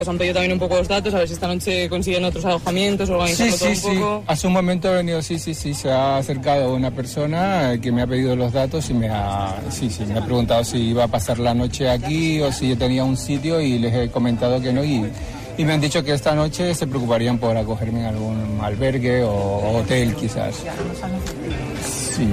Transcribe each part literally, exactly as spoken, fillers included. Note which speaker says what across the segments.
Speaker 1: Nos han pedido también un poco los datos, a ver si esta noche consiguen otros alojamientos, organizarlo
Speaker 2: sí,
Speaker 1: todo
Speaker 2: sí,
Speaker 1: un poco.
Speaker 2: Sí. Hace un momento ha venido, sí, sí, sí, se ha acercado una persona que me ha pedido los datos y me ha, sí, sí, me ha preguntado si iba a pasar la noche aquí o si yo tenía un sitio y les he comentado que no y, y me han dicho que esta noche se preocuparían por acogerme en algún albergue o hotel quizás. Sí.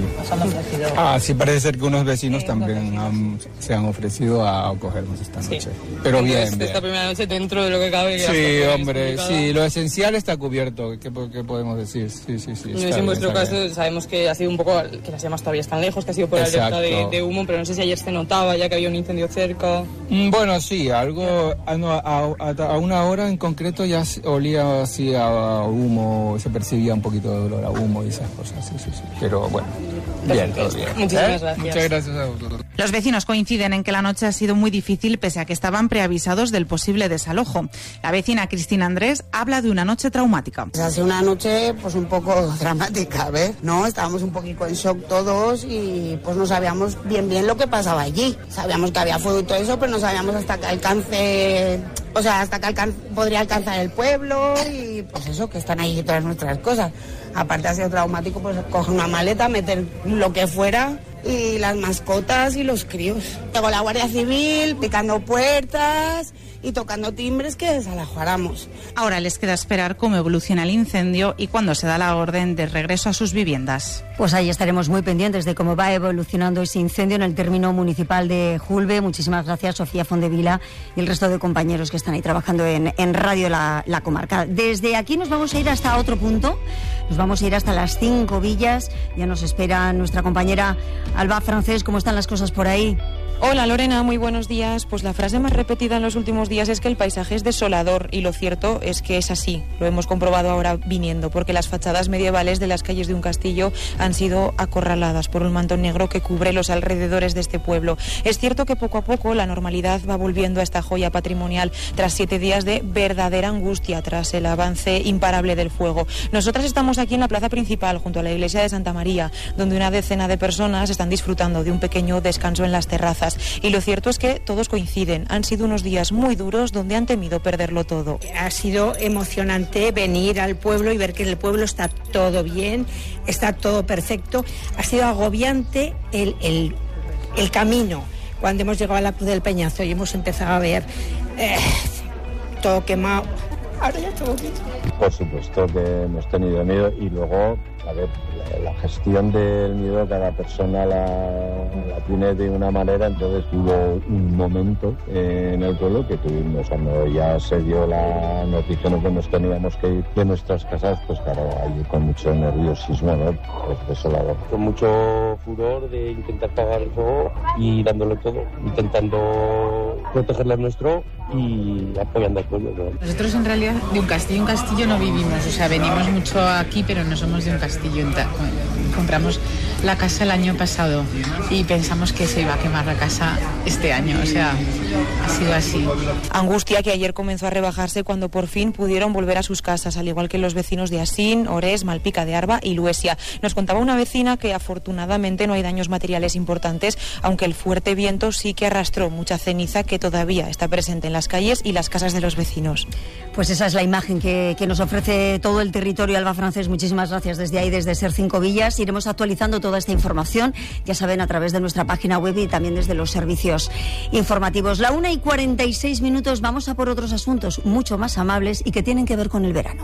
Speaker 2: Ah, sí, parece ser que unos vecinos también han, se han ofrecido a acogernos esta noche. Sí. Pero bien,
Speaker 1: Entonces,
Speaker 2: bien.
Speaker 1: Esta primera noche dentro de lo que cabe.
Speaker 2: Sí, hombre, sí, lo esencial está cubierto, ¿qué, qué podemos decir? Sí, sí, sí.
Speaker 1: No es en vuestro caso, bien. Sabemos que ha sido un poco, que las llamas todavía están lejos, que ha sido por la alerta de, de humo, pero no sé si ayer se notaba ya que había un incendio cerca.
Speaker 2: Bueno, sí, algo, a, a, a una hora en concreto ya olía así a humo, se percibía un poquito de olor a humo y esas cosas, sí, sí, sí. Pero bueno, bien, todo bien.
Speaker 1: Muchísimas
Speaker 2: ¿Eh?
Speaker 1: gracias.
Speaker 2: Muchas gracias a vosotros.
Speaker 3: Los vecinos coinciden en que la noche ha sido muy difícil pese a que estaban preavisados del posible desalojo. La vecina Cristina Andrés habla de una noche traumática.
Speaker 4: Ha sido una noche pues un poco dramática, ¿ves? ¿No? Estábamos un poquito en shock todos y pues no sabíamos bien bien lo que pasaba allí. Sabíamos que había fuego y todo eso, pero no sabíamos hasta qué alcance, o sea, hasta qué alcance podría alcanzar el pueblo y pues eso, que están ahí todas nuestras cosas. Aparte ha sido traumático, pues coger una maleta, meter lo que fuera y las mascotas y los críos. Llegó la Guardia Civil picando puertas y tocando timbres que desalojáramos.
Speaker 3: Ahora les queda esperar cómo evoluciona el incendio y cuándo se da la orden de regreso a sus viviendas.
Speaker 5: Pues ahí estaremos muy pendientes de cómo va evolucionando ese incendio en el término municipal de Julbe. Muchísimas gracias, Sofía Fondevila y el resto de compañeros que están ahí trabajando en, en Radio la, la Comarca. Desde aquí nos vamos a ir hasta otro punto. Nos vamos a ir hasta las Cinco Villas. Ya nos espera nuestra compañera Alba Francés. ¿Cómo están las cosas por ahí?
Speaker 6: Hola Lorena, muy buenos días. Pues la frase más repetida en los últimos días es que el paisaje es desolador y lo cierto es que es así. Lo hemos comprobado ahora viniendo porque las fachadas medievales de las calles de un castillo han sido acorraladas por un manto negro que cubre los alrededores de este pueblo. Es cierto que poco a poco la normalidad va volviendo a esta joya patrimonial tras siete días de verdadera angustia tras el avance imparable del fuego. Nosotras estamos aquí en la plaza principal junto a la iglesia de Santa María, donde una decena de personas están disfrutando de un pequeño descanso en las terrazas. Y lo cierto es que todos coinciden. Han sido unos días muy duros donde han temido perderlo todo.
Speaker 7: Ha sido emocionante venir al pueblo y ver que en el pueblo está todo bien, está todo perfecto. Ha sido agobiante el, el, el camino. Cuando hemos llegado a la Cruz del Peñazo y hemos empezado a ver eh, todo quemado. Ahora ya todo bien.
Speaker 8: Por supuesto que hemos tenido miedo y luego, a ver, la, la gestión del miedo cada persona la, la tiene de una manera. Entonces hubo un momento eh, en el pueblo que tuvimos, cuando ya se dio la noticia de que nos teníamos que ir de nuestras casas, pues claro, ahí con mucho nerviosismo, ¿no? Pues desolador.
Speaker 9: Con mucho furor de intentar apagar el fuego y dándolo todo, intentando protegerle al nuestro y apoyando al pueblo, ¿no?
Speaker 10: Nosotros en realidad de un castillo en castillo no vivimos, o sea, venimos mucho aquí, pero no somos de un castillo. Compramos la casa el año pasado y pensamos que se iba a quemar la casa este año, o sea, ha sido así.
Speaker 6: Angustia que ayer comenzó a rebajarse cuando por fin pudieron volver a sus casas, al igual que los vecinos de Asín, Orés, Malpica de Arba y Luesia. Nos contaba una vecina que afortunadamente no hay daños materiales importantes, aunque el fuerte viento sí que arrastró mucha ceniza que todavía está presente en las calles y las casas de los vecinos.
Speaker 5: Pues esa es la imagen que, que nos ofrece todo el territorio. Alba Francés, muchísimas gracias desde ahí, desde Ser Cinco Villas. Iremos actualizando toda esta información, ya saben, a través de nuestra página web y también desde los servicios informativos. La una y cuarenta y seis minutos, vamos a por otros asuntos mucho más amables y que tienen que ver con el verano.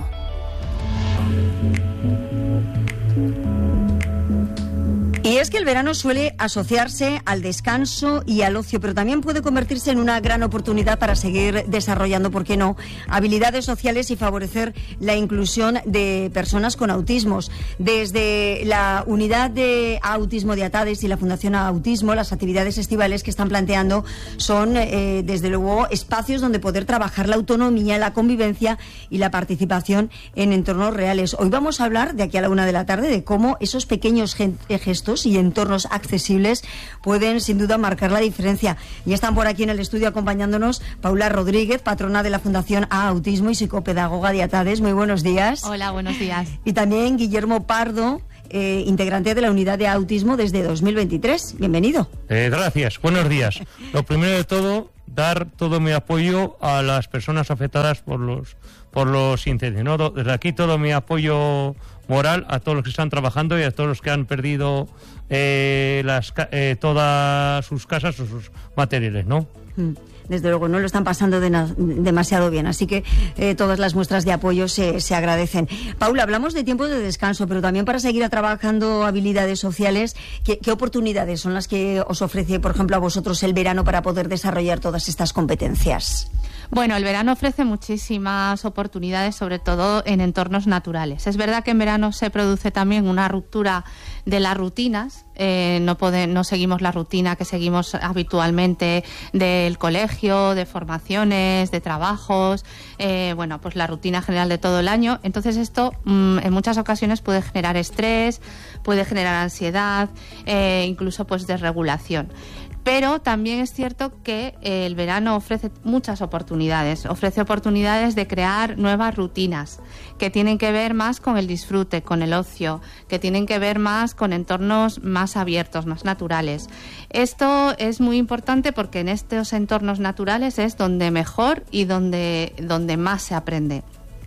Speaker 5: Y es que el verano suele asociarse al descanso y al ocio, pero también puede convertirse en una gran oportunidad para seguir desarrollando, ¿por qué no?, habilidades sociales y favorecer la inclusión de personas con autismos. Desde la Unidad de Autismo de Atades y la Fundación Autismo, las actividades estivales que están planteando son, eh, desde luego, espacios donde poder trabajar la autonomía, la convivencia y la participación en entornos reales. Hoy vamos a hablar, de aquí a la una de la tarde, de cómo esos pequeños gestos y entornos accesibles pueden sin duda marcar la diferencia. Y están por aquí en el estudio acompañándonos Paula Rodríguez, patrona de la Fundación A Autismo y psicopedagoga de Atades. Muy buenos días.
Speaker 11: Hola, buenos días.
Speaker 5: Y también Guillermo Pardo, eh, integrante de la Unidad de Autismo desde dos mil veintitrés. Bienvenido.
Speaker 12: Eh, gracias, buenos días. Lo primero de todo,
Speaker 11: dar todo mi apoyo a las personas afectadas por los por los incendios, ¿no? Desde aquí todo mi apoyo moral a todos los que están trabajando y a todos los que han perdido eh, las eh, todas sus casas o sus materiales, ¿no?
Speaker 5: Desde luego no lo están pasando de na- demasiado bien, así que eh, todas las muestras de apoyo se, se agradecen. Paula, hablamos de tiempo de descanso, pero también para seguir trabajando habilidades sociales, ¿qué, qué oportunidades son las que os ofrece, por ejemplo, a vosotros el verano para poder desarrollar todas estas competencias?
Speaker 12: Bueno, el verano ofrece muchísimas oportunidades, sobre todo en entornos naturales. Es verdad que en verano se produce también una ruptura de las rutinas, eh, no, pode, no seguimos la rutina que seguimos habitualmente del colegio, de formaciones, de trabajos, eh, bueno, pues la rutina general de todo el año. Entonces esto mmm, en muchas ocasiones puede generar estrés, puede generar ansiedad, eh, incluso pues desregulación. Pero también es cierto que el verano ofrece muchas oportunidades, ofrece oportunidades de crear nuevas rutinas que tienen que ver más con el disfrute, con el ocio, que tienen que ver más con entornos más abiertos, más naturales. Esto es muy importante porque en estos entornos naturales es donde mejor y donde, donde más se aprende.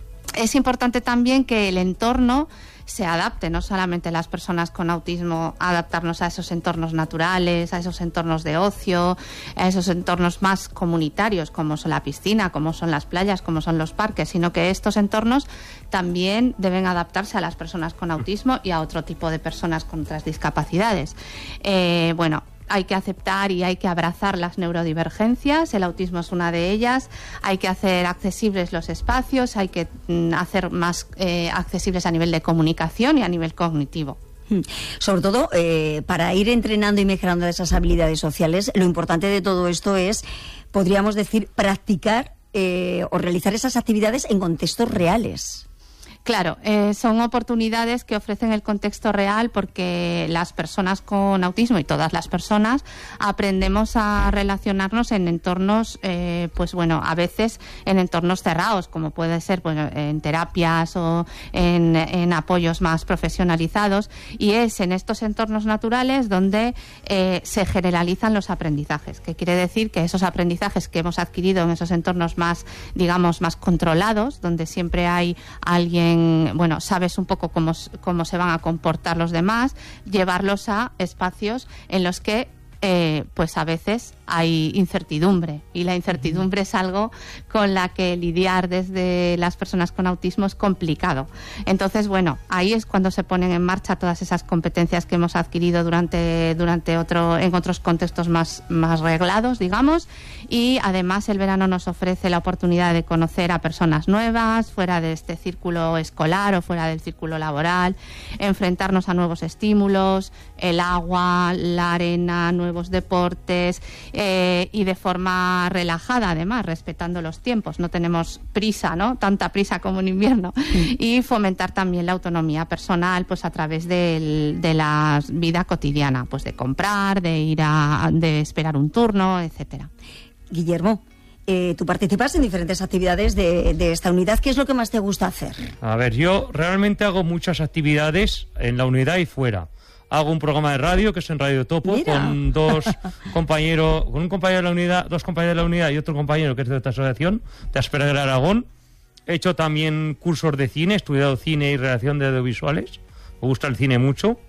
Speaker 12: Es importante también que el entorno se adapte, no solamente las personas con autismo, adaptarnos a esos entornos naturales, a esos entornos de ocio, a esos entornos más comunitarios, como son la piscina, como son las playas, como son los parques, sino que estos entornos también deben adaptarse a las personas con autismo y a otro tipo de personas con otras discapacidades. Eh, bueno, hay que aceptar y hay que abrazar las neurodivergencias, el autismo es una de ellas, hay que hacer accesibles los espacios, hay que mm, hacer más eh, accesibles a nivel de comunicación y a nivel cognitivo.
Speaker 5: Sobre todo, eh, para ir entrenando y mejorando esas habilidades sociales, lo importante de todo esto es, podríamos decir, practicar eh, o realizar esas actividades en contextos reales.
Speaker 12: Claro, eh, son oportunidades que ofrecen el contexto real porque las personas con autismo y todas las personas aprendemos a relacionarnos en entornos, eh, pues bueno, a veces en entornos cerrados, como puede ser pues, en terapias o en, en apoyos más profesionalizados, y es en estos entornos naturales donde eh, se generalizan los aprendizajes, que quiere decir que esos aprendizajes que hemos adquirido en esos entornos más, digamos, más controlados, donde siempre hay alguien, bueno, sabes un poco cómo, cómo se van a comportar los demás, llevarlos a espacios en los que eh, pues a veces hay incertidumbre, y la incertidumbre es algo con la que lidiar desde las personas con autismo es complicado. Entonces, bueno, ahí es cuando se ponen en marcha todas esas competencias que hemos adquirido durante, durante otro, en otros contextos más, más reglados, digamos, y además el verano nos ofrece la oportunidad de conocer a personas nuevas, fuera de este círculo escolar o fuera del círculo laboral, enfrentarnos a nuevos estímulos, el agua, la arena, nuevos deportes, Eh, y de forma relajada, además, respetando los tiempos. No tenemos prisa, ¿no? Tanta prisa como en invierno. Sí. Y fomentar también la autonomía personal, pues a través del, de la vida cotidiana, pues de comprar, de ir a, de esperar un turno, etcétera.
Speaker 5: Guillermo, eh, tú participas en diferentes actividades de, de esta unidad. ¿Qué es lo que más te gusta hacer?
Speaker 11: A ver, yo realmente hago muchas actividades en la unidad y fuera. Hago un programa de radio, que es en Radio Topo, Mira. con dos compañeros, con un compañero de la unidad, dos compañeros de la unidad y otro compañero que es de otra asociación, de Asperger Aragón. He hecho también cursos de cine, he estudiado cine y redacción de audiovisuales. Me gusta el cine mucho.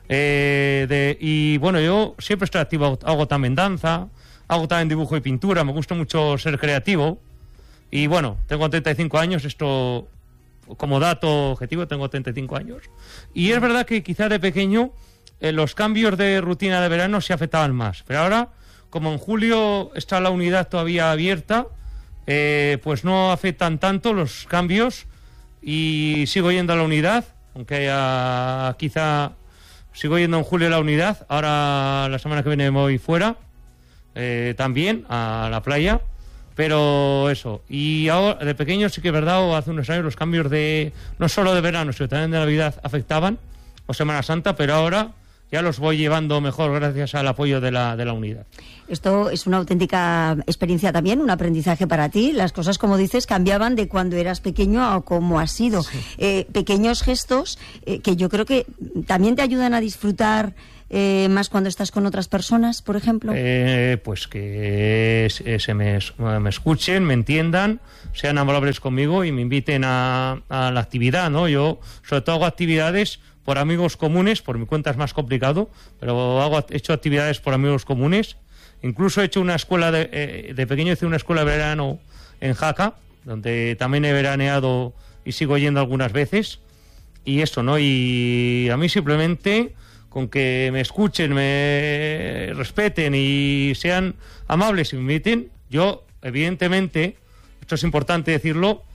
Speaker 11: Eh, de, y bueno, yo siempre estoy activo, hago también danza, hago también dibujo y pintura, me gusta mucho ser creativo. Y bueno, tengo treinta y cinco años, esto como dato objetivo, tengo treinta y cinco años. Y es verdad que quizá de pequeño eh, los cambios de rutina de verano se afectaban más. Pero ahora, como en julio está la unidad todavía abierta, eh, pues no afectan tanto los cambios y sigo yendo a la unidad, aunque haya, quizá sigo yendo en julio a la unidad. Ahora la semana que viene me voy fuera, eh, también a la playa. Pero eso, y ahora de pequeño sí que es verdad, o hace unos años los cambios de, no solo de verano, sino también de Navidad afectaban, o Semana Santa, pero ahora ya los voy llevando mejor gracias al apoyo de la, de la unidad.
Speaker 5: Esto es una auténtica experiencia también, un aprendizaje para ti. Las cosas, como dices, cambiaban de cuando eras pequeño a como has sido. Sí. Eh, pequeños gestos eh, que yo creo que también te ayudan a disfrutar eh, más cuando estás con otras personas, por ejemplo?
Speaker 11: Eh, pues que eh, se me, me escuchen, me entiendan, sean amables conmigo y me inviten a, a la actividad, ¿no? Yo sobre todo hago actividades por amigos comunes, por mi cuenta es más complicado, pero hago, he hecho actividades por amigos comunes. Incluso he hecho una escuela, de, eh, de pequeño hice una escuela de verano en Jaca, donde también he veraneado y sigo yendo algunas veces. Y eso, ¿no? Y a mí simplemente, con que me escuchen, me respeten y sean amables y me inviten, yo, evidentemente, esto es importante decirlo,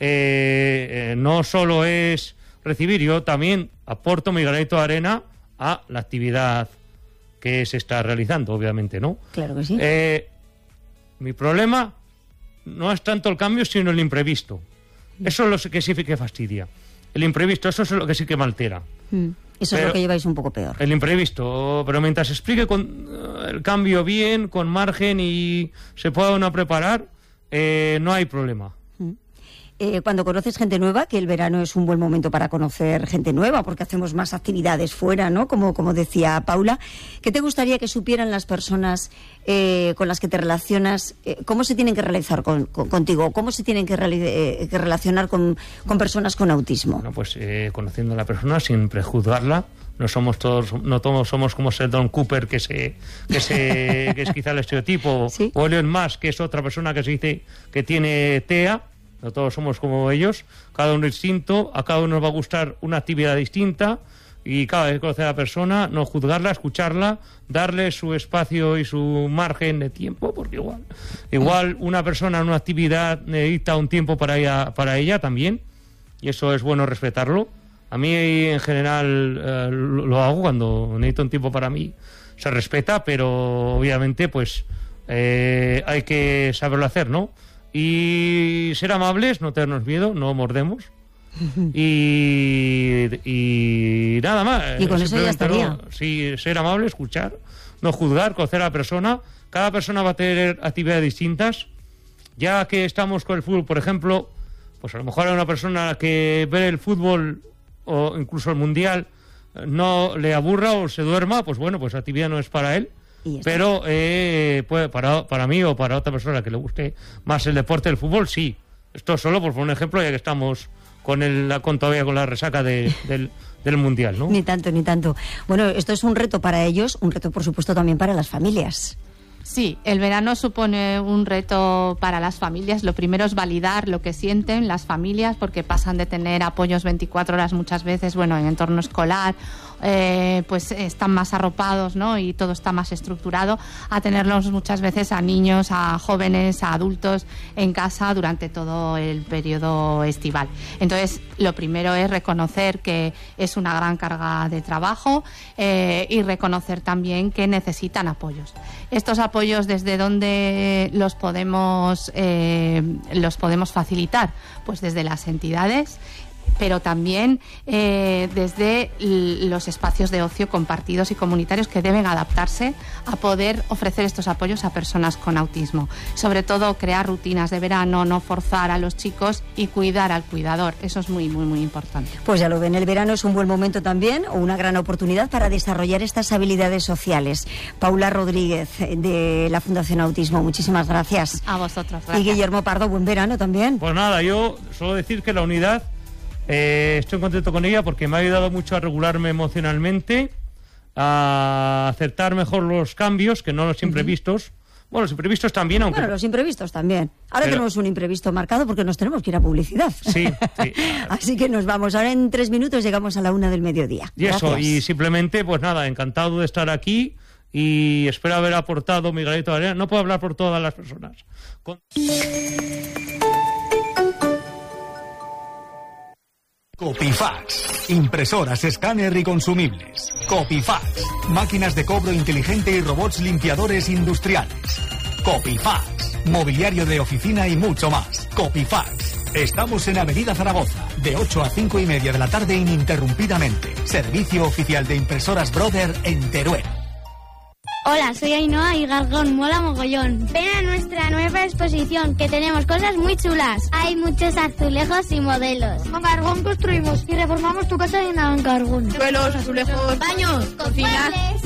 Speaker 11: eh, eh, no solo es recibir, yo también aporto mi granito de arena a la actividad que se está realizando, obviamente, ¿no?
Speaker 5: Claro que sí.
Speaker 11: Eh, mi problema no es tanto el cambio, sino el imprevisto. Eso es lo que sí que fastidia. El imprevisto, eso es lo que sí que me altera.
Speaker 5: Mm. Eso pero, es lo que lleváis un poco peor.
Speaker 11: El imprevisto, pero mientras se explique con uh, el cambio bien, con margen y se pueda uno preparar, eh, no hay problema.
Speaker 5: Mm. Eh, cuando conoces gente nueva, que el verano es un buen momento para conocer gente nueva, porque hacemos más actividades fuera, ¿no? Como, como decía Paula, ¿qué te gustaría que supieran las personas eh, con las que te relacionas? Eh, ¿Cómo se tienen que realizar con, con, contigo? ¿Cómo se tienen que, eh, que relacionar con, con personas con autismo?
Speaker 11: Bueno, pues eh, conociendo a la persona sin prejuzgarla. No somos todos, no todos somos como Sheldon Cooper, que se, que se, que es quizá el estereotipo, ¿sí? O Elon Musk, que es otra persona que se dice que tiene T E A. No todos somos como ellos, cada uno es distinto, a cada uno nos va a gustar una actividad distinta y cada vez que conocer a la persona, no juzgarla, escucharla, darle su espacio y su margen de tiempo, porque igual igual una persona en una actividad necesita un tiempo para ella, para ella también, y eso es bueno respetarlo. A mí en general eh, lo, lo hago cuando necesito un tiempo para mí, se respeta, pero obviamente pues eh, hay que saberlo hacer, ¿no? Y ser amables, no tenernos miedo, no mordemos. Y, y nada más.
Speaker 5: Y con eso ya estaría.
Speaker 11: No, sí, ser amable, escuchar, no juzgar, conocer a la persona. Cada persona va a tener actividades distintas. Ya que estamos con el fútbol, por ejemplo, pues a lo mejor a una persona que ve el fútbol o incluso el mundial no le aburra o se duerma, pues bueno, pues la actividad no es para él. Pero eh, pues para, para mí o para otra persona que le guste más el deporte del fútbol, sí. Esto solo por poner un ejemplo, ya que estamos con el con todavía con la resaca de, del, del mundial, ¿no?
Speaker 5: Ni tanto, ni tanto. Bueno, esto es un reto para ellos, un reto por supuesto también para las familias.
Speaker 12: Sí, el verano supone un reto para las familias. Lo primero es validar lo que sienten las familias, porque pasan de tener apoyos veinticuatro horas muchas veces, bueno, en entorno escolar, eh, pues están más arropados, ¿no? Y todo está más estructurado, a tenerlos muchas veces a niños, a jóvenes, a adultos en casa durante todo el periodo estival. Entonces, lo primero es reconocer que es una gran carga de trabajo eh, y reconocer también que necesitan apoyos. Estos apoyos, ¿desde dónde los podemos eh, los podemos facilitar? Pues desde las entidades, pero también eh, desde los espacios de ocio compartidos y comunitarios, que deben adaptarse a poder ofrecer estos apoyos a personas con autismo. Sobre todo, crear rutinas de verano, no forzar a los chicos y cuidar al cuidador. Eso es muy, muy, muy importante.
Speaker 5: Pues ya lo ven, el verano es un buen momento también, o una gran oportunidad para desarrollar estas habilidades sociales. Paula Rodríguez, de la Fundación Autismo, muchísimas gracias.
Speaker 12: A vosotros, gracias.
Speaker 5: Y Guillermo Pardo, buen verano también.
Speaker 11: Pues nada, yo solo decir que la unidad, Eh, estoy contento con ella porque me ha ayudado mucho a regularme emocionalmente, a aceptar mejor los cambios, que no los imprevistos. Uh-huh. Bueno, los imprevistos también, aunque...
Speaker 5: Bueno, los imprevistos también. Ahora Pero... tenemos un imprevisto marcado porque nos tenemos que ir a publicidad.
Speaker 11: Sí, sí.
Speaker 5: Así que nos vamos. Ahora en tres minutos llegamos a la una del mediodía.
Speaker 11: Y eso,
Speaker 5: Gracias.
Speaker 11: y simplemente, pues nada, encantado de estar aquí y espero haber aportado mi granito de arena. No puedo hablar por todas las personas. Con...
Speaker 13: Copifax. Impresoras, escáner y consumibles. Copifax. Máquinas de cobro inteligente y robots limpiadores industriales. Copifax. Mobiliario de oficina y mucho más. Copifax. Estamos en Avenida Zaragoza, de ocho a cinco y media de la tarde ininterrumpidamente. Servicio oficial de Impresoras Brother en Teruel.
Speaker 14: Hola, soy Ainhoa y Gargón mola mogollón. Ven a nuestra nueva exposición, que tenemos cosas muy chulas. Hay muchos azulejos y modelos.
Speaker 15: Con Gargón construimos y reformamos tu casa en Gargón.
Speaker 1: Suelos, azulejos,
Speaker 14: baños, cocinas.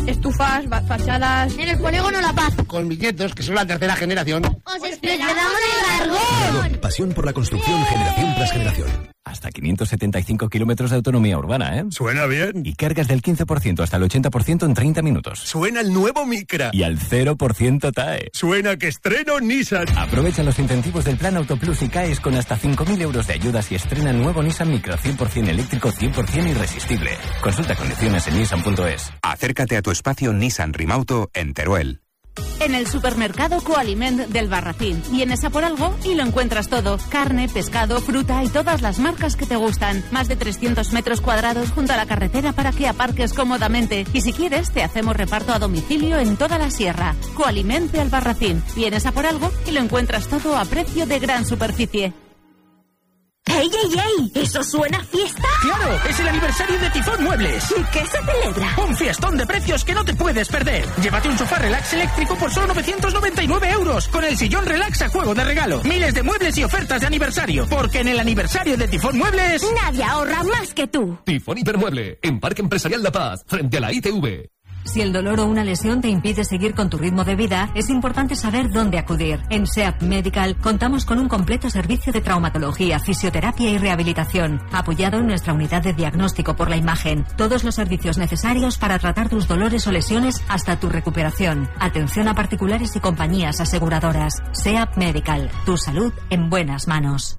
Speaker 14: estufas, fachadas. En el polígono La Paz.
Speaker 15: Con billetos, que son la tercera generación.
Speaker 14: ¡Os esperamos en Gargón!
Speaker 16: Pasión por la construcción, generación tras generación. Hasta quinientos setenta y cinco kilómetros de autonomía urbana, ¿eh?
Speaker 17: Suena bien.
Speaker 16: Y cargas del quince por ciento hasta el ochenta por ciento en treinta minutos.
Speaker 17: Suena el nuevo Micra.
Speaker 16: Y al cero por ciento T A E.
Speaker 17: Suena que estreno Nissan.
Speaker 16: Aprovecha los incentivos del plan Autoplus y caes con hasta cinco mil euros de ayudas y estrena nuevo Nissan Micra cien por ciento eléctrico, cien por ciento irresistible. Consulta condiciones en nissan punto es.
Speaker 18: Acércate a tu espacio Nissan Rimauto en Teruel.
Speaker 19: En el supermercado Coaliment del Barracín. Vienes a por algo y lo encuentras todo. Carne, pescado, fruta y todas las marcas que te gustan. Más de trescientos metros cuadrados junto a la carretera para que aparques cómodamente. Y si quieres, te hacemos reparto a domicilio en toda la sierra. Coaliment de Albarracín. Vienes a por algo y lo encuentras todo a precio de gran superficie.
Speaker 20: ¡Ey, ey, ey! ¿Eso suena a fiesta?
Speaker 21: ¡Claro! ¡Es el aniversario de Tifón Muebles!
Speaker 20: ¿Y qué se celebra?
Speaker 21: ¡Un fiestón de precios que no te puedes perder! Llévate un sofá relax eléctrico por solo novecientos noventa y nueve euros, con el sillón relax a juego de regalo. Miles de muebles y ofertas de aniversario, porque en el aniversario de Tifón Muebles...
Speaker 20: Nadie ahorra más que tú.
Speaker 22: Tifón Hipermueble, en Parque Empresarial La Paz, frente a la I T V.
Speaker 23: Si el dolor o una lesión te impide seguir con tu ritmo de vida, es importante saber dónde acudir. En SEAP Medical contamos con un completo servicio de traumatología, fisioterapia y rehabilitación, apoyado en nuestra unidad de diagnóstico por la imagen. Todos los servicios necesarios para tratar tus dolores o lesiones hasta tu recuperación. Atención a particulares y compañías aseguradoras. SEAP Medical, tu salud en buenas manos.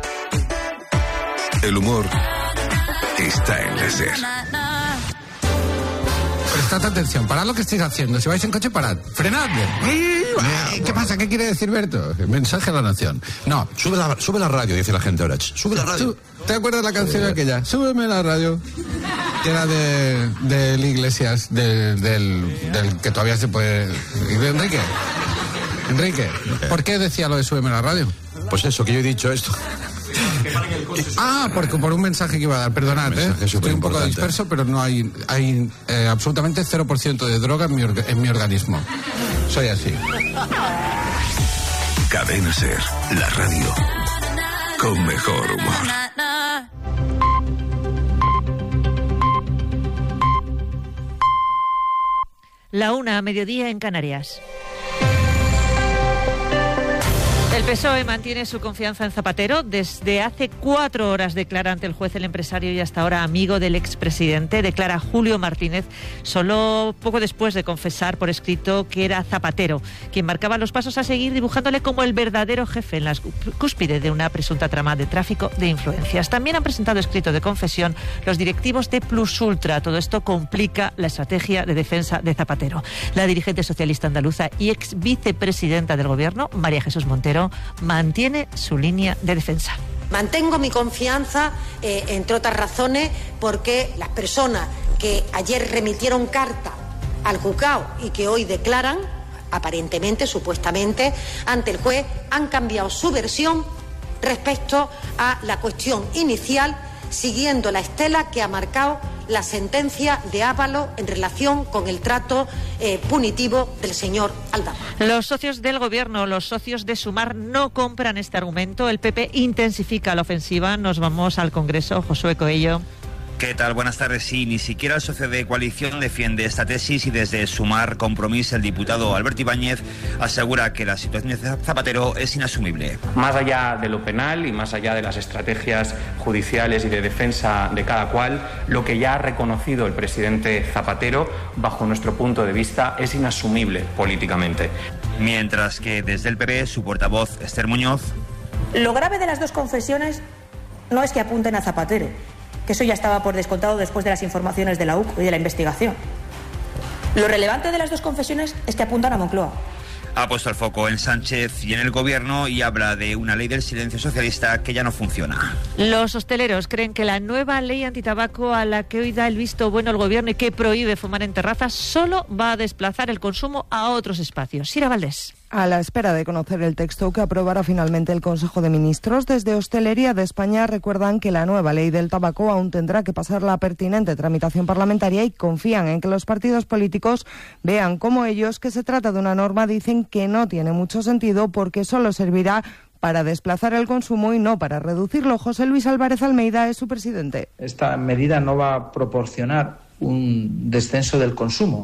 Speaker 24: El humor está en la SER.
Speaker 25: Prestad atención, parad lo que estáis haciendo. Si vais en coche, parad. Frenad. ¿Qué pasa? ¿Qué quiere decir Berto? Mensaje a la nación. No.
Speaker 24: Sube la, sube la radio, dice la gente ahora. Sube la radio.
Speaker 25: ¿Te acuerdas de la canción sí. aquella? Súbeme la radio. Que era de, de Iglesias, de, del, del que todavía se puede... Enrique. Enrique, ¿por qué decía lo de súbeme la radio?
Speaker 24: Pues eso, que yo he dicho esto.
Speaker 25: Ah, porque por un mensaje que iba a dar, perdonad, ¿eh? Estoy un poco disperso, pero no hay hay eh, absolutamente cero por ciento de droga en mi, orga, en mi organismo. Soy así.
Speaker 24: Cadena SER, la radio con mejor humor.
Speaker 26: La una, mediodía en Canarias. El P S O E mantiene su confianza en Zapatero. Desde hace cuatro horas declara ante el juez el empresario y hasta ahora amigo del expresidente. Declara Julio Martínez, solo poco después de confesar por escrito que era Zapatero quien marcaba los pasos a seguir, dibujándole como el verdadero jefe en la cúspide de una presunta trama de tráfico de influencias. También han presentado escrito de confesión los directivos de Plus Ultra. Todo esto complica la estrategia de defensa de Zapatero. La dirigente socialista andaluza y ex vicepresidenta del Gobierno, María Jesús Montero, mantiene su línea de defensa.
Speaker 27: Mantengo mi confianza, eh, entre otras razones, porque las personas que ayer remitieron carta al juzgado y que hoy declaran, aparentemente, supuestamente, ante el juez, han cambiado su versión respecto a la cuestión inicial, siguiendo la estela que ha marcado la sentencia de Ábalos en relación con el trato eh, punitivo del señor Aldama.
Speaker 26: Los socios del Gobierno, los socios de Sumar, no compran este argumento. El P P intensifica la ofensiva. Nos vamos al Congreso. Josué Coello.
Speaker 28: ¿Qué tal? Buenas tardes. Sí, ni siquiera el socio de coalición defiende esta tesis y desde Sumar Compromís el diputado Alberto Ibáñez asegura que la situación de Zapatero es inasumible.
Speaker 29: Más allá de lo penal y más allá de las estrategias judiciales y de defensa de cada cual, lo que ya ha reconocido el presidente Zapatero, bajo nuestro punto de vista, es inasumible políticamente.
Speaker 28: Mientras que desde el P P, su portavoz Esther Muñoz.
Speaker 30: Lo grave de las dos confesiones no es que apunten a Zapatero, que eso ya estaba por descontado después de las informaciones de la U C y de la investigación. Lo relevante de las dos confesiones es que apuntan a Moncloa.
Speaker 28: Ha puesto el foco en Sánchez y en el Gobierno y habla de una ley del silencio socialista que ya no funciona.
Speaker 26: Los hosteleros creen que la nueva ley antitabaco a la que hoy da el visto bueno el Gobierno y que prohíbe fumar en terrazas solo va a desplazar el consumo a otros espacios. Sira Valdés.
Speaker 31: A la espera de conocer el texto que aprobará finalmente el Consejo de Ministros, desde Hostelería de España recuerdan que la nueva ley del tabaco aún tendrá que pasar la pertinente tramitación parlamentaria y confían en que los partidos políticos vean como ellos que se trata de una norma, dicen que no tiene mucho sentido porque solo servirá para desplazar el consumo y no para reducirlo. José Luis Álvarez Almeida es su presidente.
Speaker 32: Esta medida no va a proporcionar un descenso del consumo,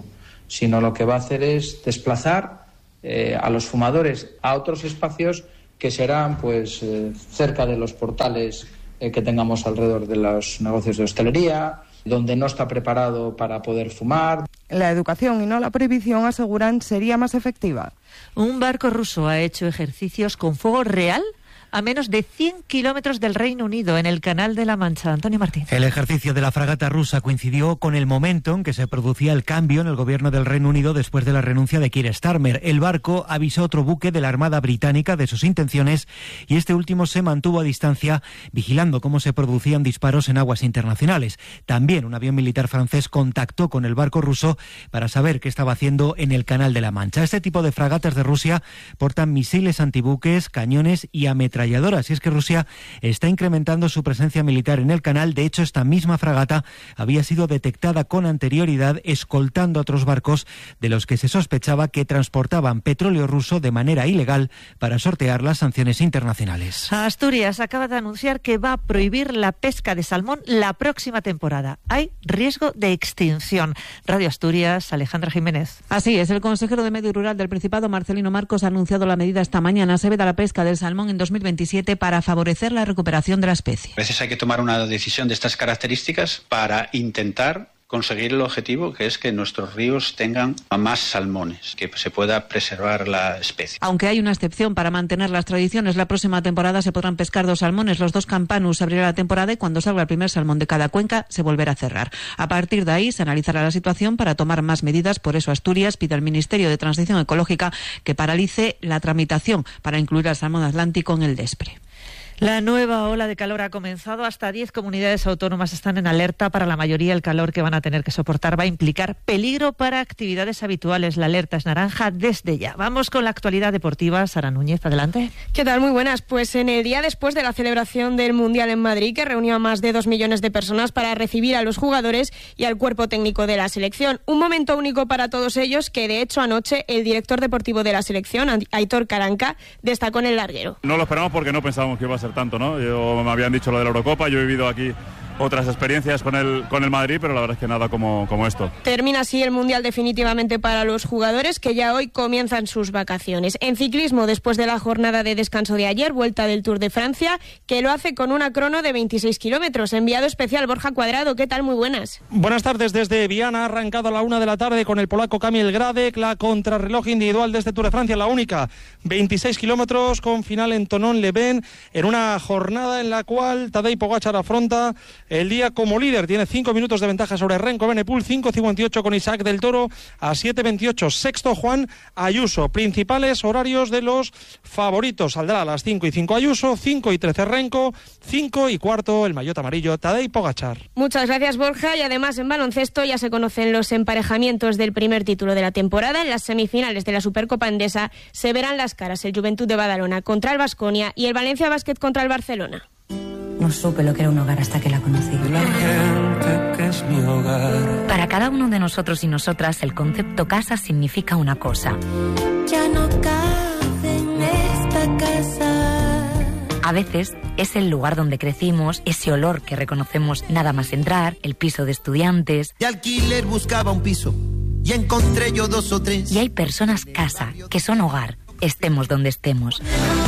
Speaker 2: sino lo que va a hacer es desplazar eh, a los fumadores a otros espacios que serán pues eh, cerca de los portales eh, que tengamos alrededor de los negocios de hostelería, donde no está preparado para poder fumar.
Speaker 31: La educación y no la prohibición, aseguran, sería más efectiva.
Speaker 26: Un barco ruso ha hecho ejercicios con fuego real a menos de cien kilómetros del Reino Unido, en el Canal de la Mancha. Antonio Martín.
Speaker 3: El ejercicio de la fragata rusa coincidió con el momento en que se producía el cambio en el gobierno del Reino Unido después de la renuncia de Keir Starmer. El barco avisó a otro buque de la Armada Británica de sus intenciones y este último se mantuvo a distancia vigilando cómo se producían disparos en aguas internacionales. También un avión militar francés contactó con el barco ruso para saber qué estaba haciendo en el Canal de la Mancha. Este tipo de fragatas de Rusia portan misiles antibuques, cañones y ametralladoras. Y es que Rusia está incrementando su presencia militar en el canal. De hecho, esta misma fragata había sido detectada con anterioridad escoltando a otros barcos de los que se sospechaba que transportaban petróleo ruso de manera ilegal para sortear las sanciones internacionales.
Speaker 26: Asturias acaba de anunciar que va a prohibir la pesca de salmón la próxima temporada. Hay riesgo de extinción. Radio Asturias, Alejandra Jiménez.
Speaker 4: Así es, el consejero de Medio Rural del Principado, Marcelino Marcos, ha anunciado la medida esta mañana. Se veda la pesca del salmón en dos mil veintisiete para favorecer la recuperación de la especie.
Speaker 5: A veces hay que tomar una decisión de estas características para intentar conseguir el objetivo, que es que nuestros ríos tengan más salmones, que se pueda preservar la especie.
Speaker 4: Aunque hay una excepción para mantener las tradiciones, la próxima temporada se podrán pescar dos salmones, los dos campanus. Se abrirá la temporada y cuando salga el primer salmón de cada cuenca se volverá a cerrar. A partir de ahí se analizará la situación para tomar más medidas. Por eso Asturias pide al Ministerio de Transición Ecológica que paralice la tramitación para incluir al salmón atlántico en el DESPRE.
Speaker 26: La nueva ola de calor ha comenzado. Hasta diez comunidades autónomas están en alerta. Para la mayoría, el calor que van a tener que soportar va a implicar peligro para actividades habituales. La alerta es naranja desde ya. Vamos con la actualidad deportiva. Sara Núñez, adelante.
Speaker 6: ¿Qué tal? Muy buenas. Pues en el día después de la celebración del Mundial en Madrid, que reunió a más de dos millones de personas para recibir a los jugadores y al cuerpo técnico de la selección. Un momento único para todos ellos que, de hecho, anoche el director deportivo de la selección, Aitor Karanka, destacó en el larguero.
Speaker 7: No lo esperamos porque no pensábamos que iba a ser tanto, ¿no? Yo, me habían dicho lo de la Eurocopa, yo he vivido aquí otras experiencias con el, con el Madrid, pero la verdad es que nada como, como esto.
Speaker 6: Termina así el Mundial definitivamente para los jugadores, que ya hoy comienzan sus vacaciones. En ciclismo, después de la jornada de descanso de ayer, vuelta del Tour de Francia, que lo hace con una crono de veintiséis kilómetros. Enviado especial Borja Cuadrado, ¿qué tal? Muy buenas.
Speaker 8: Buenas tardes desde Viana, ha arrancado a la una de la tarde con el polaco Kamil Gradek, la contrarreloj individual de este Tour de Francia, la única, veintiséis kilómetros con final en Thonon-les-Bains, en una jornada en la cual Tadej Pogačar afronta el día como líder. Tiene cinco minutos de ventaja sobre Renko Benepul, cinco cincuenta y ocho con Isaac del Toro a siete veintiocho. Sexto Juan Ayuso. Principales horarios de los favoritos. Saldrá a las cinco y cinco Ayuso, cinco y trece Renko, cinco y cuarto el maillot amarillo Tadej Pogačar.
Speaker 6: Muchas gracias, Borja. Y además en baloncesto ya se conocen los emparejamientos del primer título de la temporada. En las semifinales de la Supercopa Endesa se verán las caras el Juventud de Badalona contra el Baskonia y el Valencia Basket contra el Barcelona.
Speaker 9: No supe lo que era un hogar hasta que la conocí.
Speaker 10: La gente que es mi hogar.
Speaker 9: Para cada uno de nosotros y nosotras, el concepto casa significa una cosa.
Speaker 10: Ya no cabe en esta casa.
Speaker 9: A veces es el lugar donde crecimos, ese olor que reconocemos nada más entrar, el piso de estudiantes.
Speaker 11: De alquiler buscaba un piso y encontré yo dos o tres.
Speaker 9: Y hay personas casa, que son hogar, estemos donde estemos.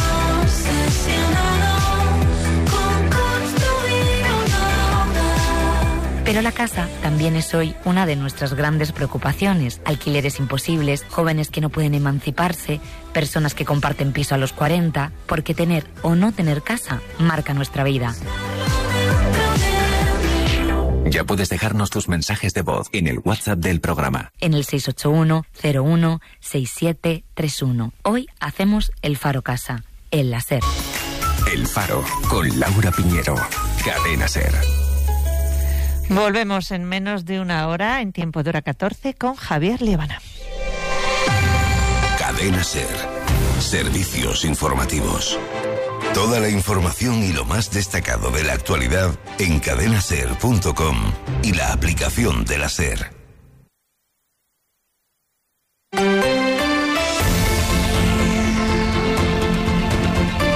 Speaker 9: Pero la casa también es hoy una de nuestras grandes preocupaciones. Alquileres imposibles, jóvenes que no pueden emanciparse, personas que comparten piso a los cuarenta, porque tener o no tener casa marca nuestra vida.
Speaker 16: Ya puedes dejarnos tus mensajes de voz en el WhatsApp del programa.
Speaker 9: En el seis ocho uno, cero uno, seis siete tres uno. Hoy hacemos el Faro Casa, el SER.
Speaker 16: El Faro, con Laura Piñero. Cadena SER.
Speaker 26: Volvemos en menos de una hora, en tiempo de hora catorce, con Javier Liebana.
Speaker 24: Cadena SER. Servicios informativos. Toda la información y lo más destacado de la actualidad en cadena ser punto com y la aplicación de la SER.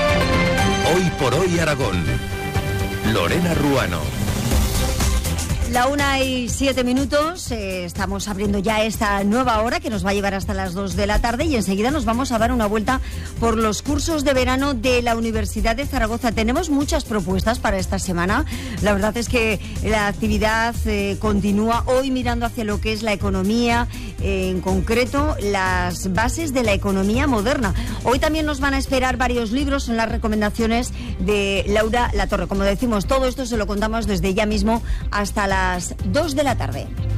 Speaker 24: Hoy por hoy Aragón. Lorena Ruano.
Speaker 1: La una y siete minutos, eh, estamos abriendo ya esta nueva hora que nos va a llevar hasta las dos de la tarde y enseguida nos vamos a dar una vuelta por los cursos de verano de la Universidad de Zaragoza. Tenemos muchas propuestas para esta semana. La verdad es que la actividad eh, continúa hoy mirando hacia lo que es la economía, eh, en concreto las bases de la economía moderna. Hoy también nos van a esperar varios libros, son las recomendaciones de Laura Latorre. Como decimos, todo esto se lo contamos desde ya mismo hasta las dos de la tarde.